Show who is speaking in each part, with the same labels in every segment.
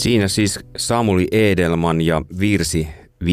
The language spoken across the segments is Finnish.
Speaker 1: Siinä siis Samuli Edelman ja virsi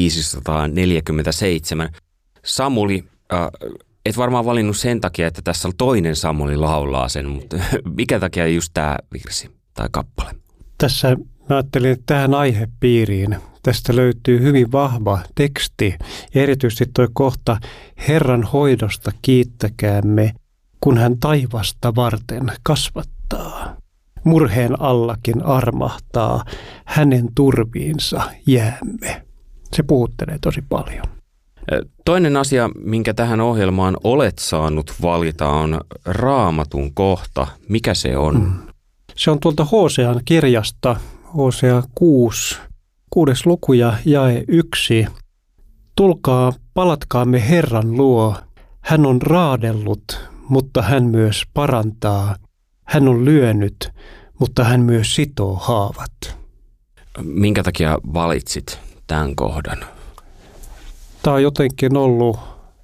Speaker 1: 547. Samuli, et varmaan valinnut sen takia, että tässä toinen Samuli laulaa sen, mutta mikä takia just tämä virsi tai kappale?
Speaker 2: Tässä mä ajattelin, että tähän aihepiiriin tästä löytyy hyvin vahva teksti ja erityisesti tuo kohta Herran hoidosta kiittäkäämme, kun hän taivasta varten kasvattaa. Murheen allakin armahtaa, hänen turviinsa jäämme. Se puhuttelee tosi paljon.
Speaker 1: Toinen asia, minkä tähän ohjelmaan olet saanut valita, on Raamatun kohta. Mikä se on?
Speaker 2: Se on tuolta Hosean kirjasta, Hosea 6 luku ja jae 1. Tulkaa, palatkaamme Herran luo. Hän on raadellut, mutta hän myös parantaa. Hän on lyönyt, mutta hän myös sitoo haavat.
Speaker 1: Minkä takia valitsit tämän kohdan?
Speaker 2: Tämä on jotenkin ollut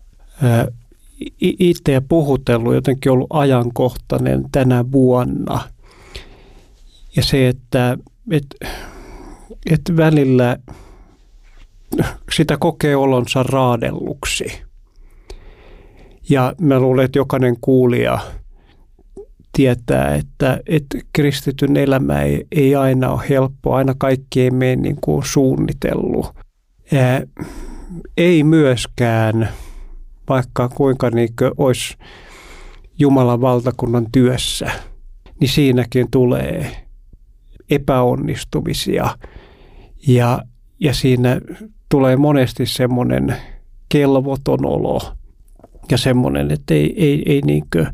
Speaker 2: itseä puhutellut, jotenkin ollut ajankohtainen tänä vuonna. Ja se, että välillä sitä kokee olonsa raadelluksi. Ja mä luulen, että jokainen kuulija tietää, että kristityn elämä ei aina ole helppoa, aina kaikki ei mene niin kuin suunnitellut. Ei myöskään, vaikka kuinka niin kuin olisi Jumalan valtakunnan työssä, niin siinäkin tulee epäonnistumisia ja siinä tulee monesti semmoinen kelvoton olo ja semmoinen, että ei niinkö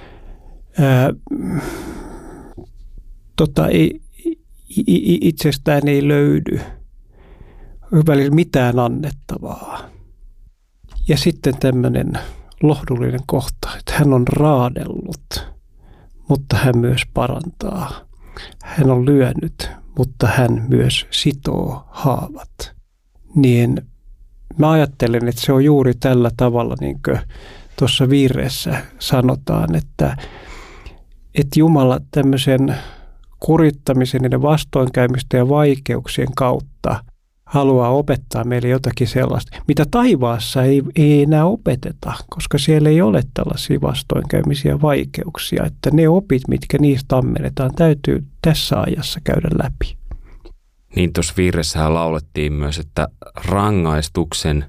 Speaker 2: itsestään ei löydy välillä mitään annettavaa. Ja sitten tämmöinen lohdullinen kohta, että hän on raadellut, mutta hän myös parantaa. Hän on lyönyt, mutta hän myös sitoo haavat. Niin mä ajattelen, että se on juuri tällä tavalla, niin kuin tuossa virressä sanotaan, että Jumala tämmöisen kurittamisen ja vastoinkäymisten ja vaikeuksien kautta haluaa opettaa meille jotakin sellaista, mitä taivaassa ei enää opeteta, koska siellä ei ole tällaisia vastoinkäymisiä vaikeuksia, että ne opit, mitkä niistä ammennetaan, täytyy tässä ajassa käydä läpi.
Speaker 1: Niin tuossa virressähän laulettiin myös, että rangaistuksen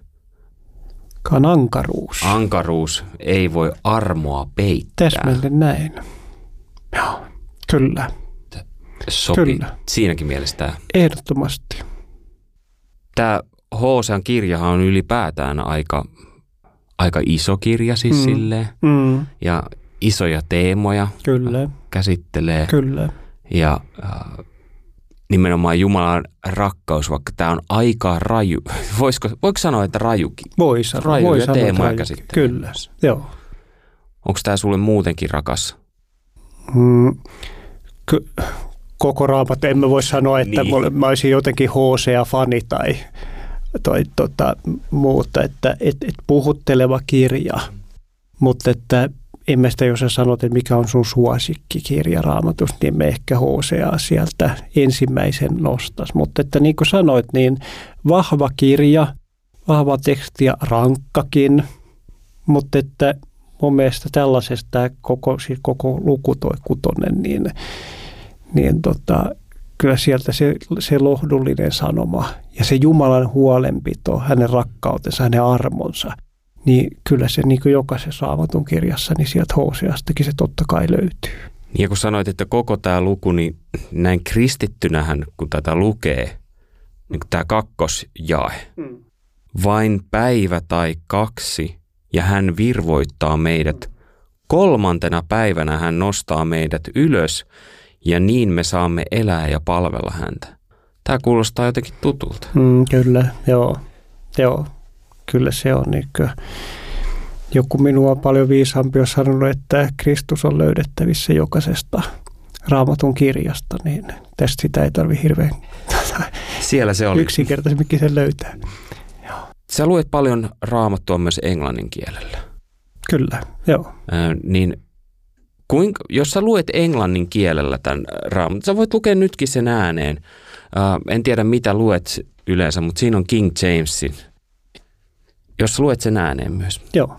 Speaker 1: ankaruus ei voi armoa peittää.
Speaker 2: Täsmälleen näin. Joo, kyllä.
Speaker 1: Sopii
Speaker 2: kyllä.
Speaker 1: Siinäkin mielessä.
Speaker 2: Ehdottomasti.
Speaker 1: Tämä Hosean kirjahan on ylipäätään aika iso kirja siis silleen. Ja isoja teemoja
Speaker 2: kyllä.
Speaker 1: Käsittelee.
Speaker 2: Kyllä.
Speaker 1: Ja nimenomaan Jumalan rakkaus, vaikka tämä on aika raju. Voiko sanoa, että rajukin?
Speaker 2: Voi sanoa.
Speaker 1: Rajuja teemoja käsittelee.
Speaker 2: Kyllä, joo.
Speaker 1: Onko tämä sulle muutenkin rakas?
Speaker 2: Koko Raamattu, en mä voi sanoa, että mä olisin jotenkin Hosea-fani tai muuta, että puhutteleva kirja. Mutta että en mä sitä, jos sä sanot, että mikä on sun suosikkikirja Raamatusta, niin me ehkä Hoseaa sieltä ensimmäisen nostas. Mutta että niin kuin sanoit, niin vahva kirja, vahva teksti ja rankkakin, mutta että mun mielestä tällaisesta koko luku toi 6, niin kyllä sieltä se lohdullinen sanoma ja se Jumalan huolenpito, hänen rakkautensa, hänen armonsa, niin kyllä se niin kuin jokaisessa Raamatun kirjassa, niin sieltä Hoseastakin se totta kai löytyy.
Speaker 1: Ja kun sanoit, että koko tämä luku, niin näin kristittynähän, kun tätä lukee, niin tämä kakkosjae, vain päivä tai 2, ja hän virvoittaa meidät. 3. päivänä hän nostaa meidät ylös, ja niin me saamme elää ja palvella häntä. Tämä kuulostaa jotenkin tutulta.
Speaker 2: Kyllä, joo. Kyllä se on. Niin joku minua paljon viisaampi on sanonut, että Kristus on löydettävissä jokaisesta Raamatun kirjasta, niin tästä sitä ei tarvitse hirveän
Speaker 1: siellä se oli.
Speaker 2: Yksinkertaisemminkin sen löytää. Joo.
Speaker 1: Sä luet paljon Raamattua myös englannin kielellä.
Speaker 2: Kyllä, joo.
Speaker 1: Niin jos sä luet englannin kielellä tämän Raamatun, sä voit lukea nytkin sen ääneen. En tiedä mitä luet yleensä, mutta siinä on King Jamesin. Jos luet sen ääneen myös.
Speaker 2: Joo.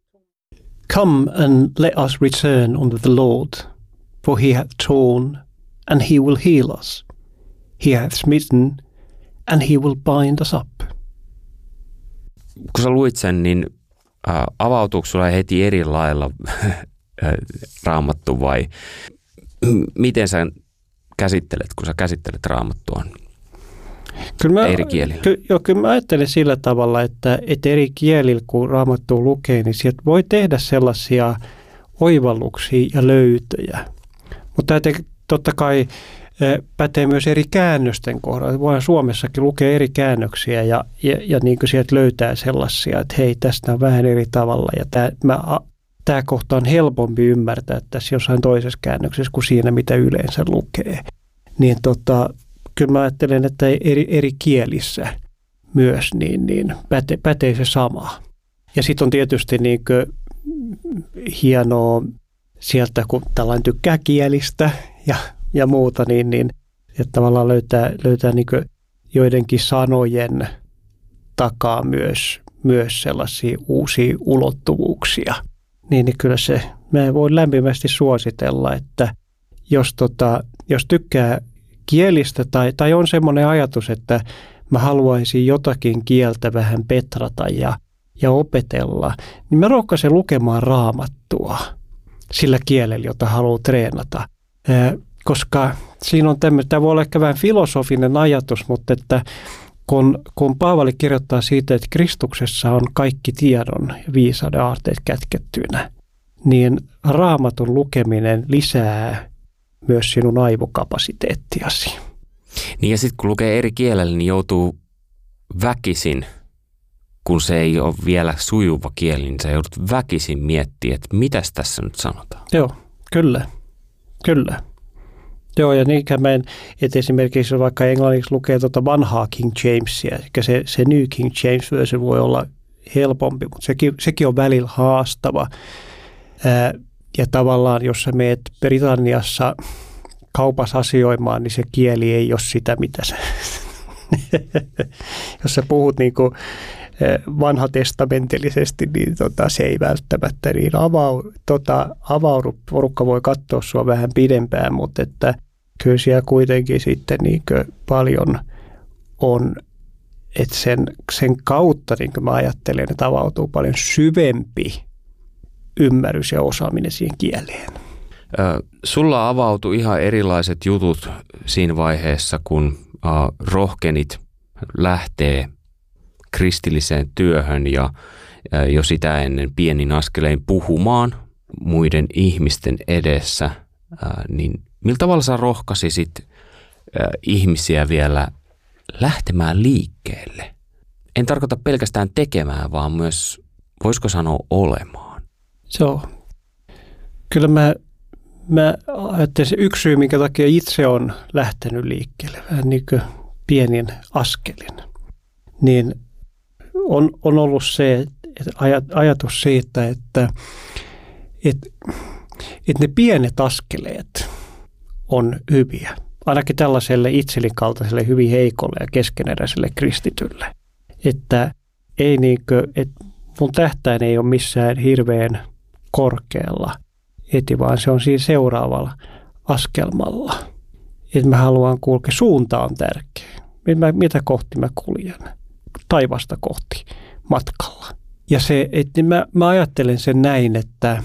Speaker 2: Come and let us return unto the Lord, for he hath torn, and he will heal us. He hath smitten, and he will bind us up.
Speaker 1: Kun sä luit sen, niin avautuuko sulla heti eri lailla Raamattu vai miten sä käsittelet, kun sä käsittelet Raamattua eri kielillä?
Speaker 2: Kyllä mä ajattelen sillä tavalla, että eri kielillä kun Raamattua lukee, niin sieltä voi tehdä sellaisia oivalluksia ja löytöjä. Mutta totta kai pätee myös eri käännösten kohdalla. Voidaan Suomessakin lukea eri käännöksiä ja niin kuin sieltä löytää sellaisia, että hei, tästä on vähän eri tavalla ja tämä kohta on helpompi ymmärtää tässä jossain toisessa käännöksessä kuin siinä, mitä yleensä lukee. Niin kyllä mä ajattelen, että eri kielissä myös niin pätee se sama. Ja sitten on tietysti niin kuin hienoa sieltä, kun tällainen tykkää kielistä ja muuta, niin että tavallaan löytää niin kuin joidenkin sanojen takaa myös sellaisia uusia ulottuvuuksia. Niin kyllä mä voin lämpimästi suositella, että jos tykkää kielistä tai on semmoinen ajatus, että mä haluaisin jotakin kieltä vähän petrata ja opetella, niin mä rohkaisen lukemaan Raamattua sillä kielellä, jota haluaa treenata. Koska siinä on tämä voi olla ehkä vähän filosofinen ajatus, mutta että kun Paavali kirjoittaa siitä, että Kristuksessa on kaikki tiedon ja viisauden aarteet kätkettyinä, niin Raamatun lukeminen lisää myös sinun aivokapasiteettiasi.
Speaker 1: Niin ja sitten kun lukee eri kielellä, niin joutuu väkisin, kun se ei ole vielä sujuva kieli, niin sä joudut väkisin miettimään, että mitäs tässä nyt sanotaan.
Speaker 2: Joo, kyllä. Joo, ja niinkään että esimerkiksi vaikka englanniksi lukee vanhaa King Jamesia, eli se New King James version voi olla helpompi, mutta sekin on välillä haastava. Ja tavallaan, jos sä meet Britanniassa kaupassa asioimaan, niin se kieli ei ole sitä, mitä sä... jos sä puhut niin kuin vanhatestamentillisesti, niin se ei välttämättä niin avaudu. Porukka voi katsoa sua vähän pidempään, mutta että kyllä siellä kuitenkin sitten niin paljon on, että sen kautta niin mä ajattelen, että avautuu paljon syvempi ymmärrys ja osaaminen siihen kieleen.
Speaker 1: Sulla avautui ihan erilaiset jutut siinä vaiheessa, kun rohkenit lähtee kristilliseen työhön ja jo sitä ennen pienin askelein puhumaan muiden ihmisten edessä, niin millä tavalla sä rohkaisit ihmisiä vielä lähtemään liikkeelle? En tarkoita pelkästään tekemään, vaan myös, voisiko sanoa, olemaan.
Speaker 2: Joo. Kyllä mä ajattelen se yksi syy, minkä takia itse on lähtenyt liikkeelle, vähän niin kuin pienin askelin, niin on ollut se ajatus siitä, että ne pienet askeleet on hyviä. Ainakin tällaiselle itselin kaltaiselle hyvin heikolle ja keskeneräiselle kristitylle. Että ei että mun tähtäin ei ole missään hirveän korkealla, vaan se on siinä seuraavalla askelmalla. Että mä haluan kulkea, suunta on tärkeä. Mitä kohti mä kuljen? Taivasta kohti matkalla. Ja mä ajattelen sen näin, että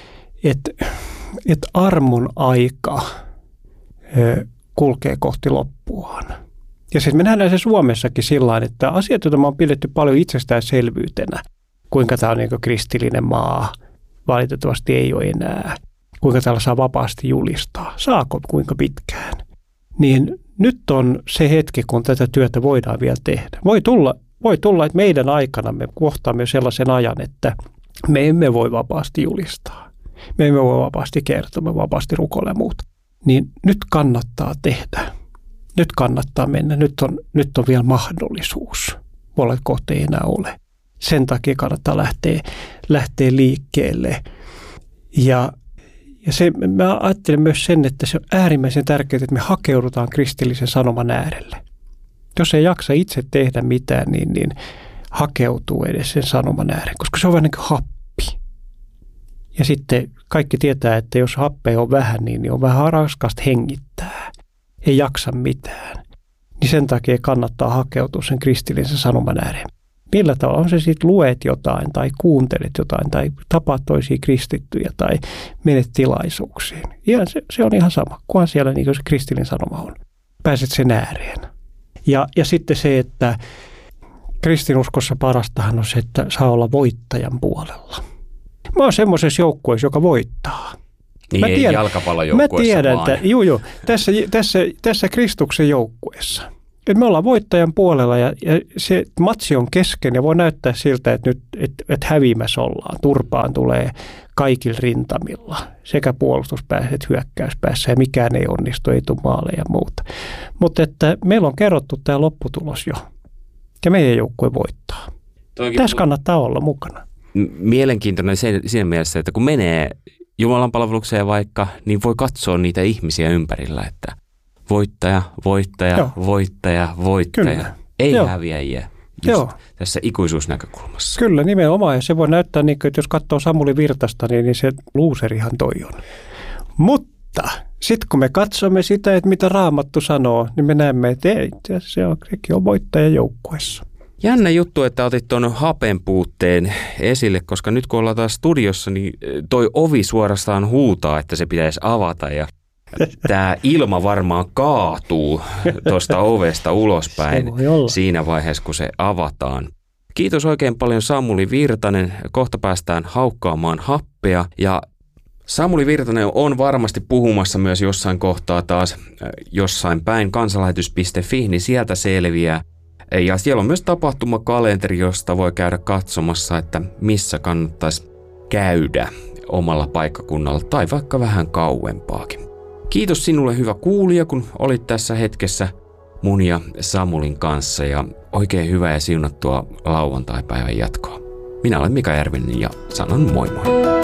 Speaker 2: armon aika kulkee kohti loppuaan. Ja sitten me nähdään se Suomessakin sillain, että asiat, joita mä oon pidetty paljon itsestäänselvyytenä, kuinka tämä on niin kuin kristillinen maa, valitettavasti ei ole enää, kuinka täällä saa vapaasti julistaa, saako kuinka pitkään. Niin nyt on se hetki, kun tätä työtä voidaan vielä tehdä. Voi tulla, että meidän aikana me kohtaamme sellaisen ajan, että me emme voi vapaasti julistaa. Me emme voi vapaasti kertoa, me vapaasti rukoilla ja muuta. Niin nyt kannattaa tehdä. Nyt kannattaa mennä. Nyt on vielä mahdollisuus. Molemmat kohta ei enää ole. Sen takia kannattaa lähteä liikkeelle. Ja Ja mä ajattelen myös sen, että se on äärimmäisen tärkeää, että me hakeudutaan kristillisen sanoman äärelle. Jos ei jaksa itse tehdä mitään, niin hakeutuu edes sen sanoman ääreen, koska se on vähän niin kuin happi. Ja sitten kaikki tietää, että jos happea on vähän, niin on vähän raskasta hengittää. Ei jaksa mitään. Niin sen takia kannattaa hakeutua sen kristillisen sanoman ääreen. Millä tavalla on se sitten luet jotain tai kuuntelet jotain tai tapaat toisia kristittyjä tai menet tilaisuuksiin. Se on ihan sama, kunhan siellä niin kuin se kristillinen sanoma on. Pääset sen ääreen. Ja sitten se, että kristinuskossa parastahan on se, että saa olla voittajan puolella. Mä oon semmoisessa joukkueessa, joka voittaa.
Speaker 1: Niin ei jalkapallojoukkueessa.
Speaker 2: Mä tiedän, että tässä Kristuksen joukkueessa. Että me ollaan voittajan puolella ja se matsi on kesken ja voi näyttää siltä, että nyt että häviämässä ollaan. Turpaan tulee kaikilla rintamilla, sekä puolustuspäässä että hyökkäyspäässä ja mikään ei onnistu, ei tule maaleja ja muuta. Mutta että meillä on kerrottu tämä lopputulos jo ja meidän joukkue voittaa. Tässä kannattaa olla mukana.
Speaker 1: Mielenkiintoinen siinä mielessä, että kun menee Jumalan palvelukseen vaikka, niin voi katsoa niitä ihmisiä ympärillä, että voittaja, voittaja. Kyllä. Ei häviäjiä. Tässä ikuisuusnäkökulmassa.
Speaker 2: Kyllä, nimenomaan. Ja se voi näyttää, niin kuin, että jos katsoo Samuli Virtasta, niin se luuserihan toi on. Mutta sitten kun me katsomme sitä, että mitä Raamattu sanoo, niin me näemme, että sekin on voittaja joukkueessa.
Speaker 1: Jännä juttu, että otit tuon hapen puutteen esille, koska nyt kun ollaan taas studiossa, niin toi ovi suorastaan huutaa, että se pitäisi avata ja tämä ilma varmaan kaatuu tuosta ovesta ulospäin siinä vaiheessa, kun se avataan. Kiitos oikein paljon Samuli Virtanen. Kohta päästään haukkaamaan happea ja Samuli Virtanen on varmasti puhumassa myös jossain kohtaa taas jossain päin kansanlähetys.fi, niin sieltä selviää. Ja siellä on myös tapahtumakalenteri, josta voi käydä katsomassa, että missä kannattaisi käydä omalla paikkakunnalla tai vaikka vähän kauempaakin. Kiitos sinulle hyvä kuulija, kun olit tässä hetkessä mun ja Samulin kanssa ja oikein hyvää ja siunattua lauantaipäivän jatkoa. Minä olen Mika Järvinen ja sanon moi moi.